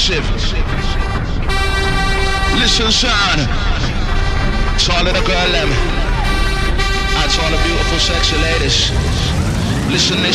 massive. Listen, son. To all of the girl them. And to all the beautiful sexy ladies. Listen this.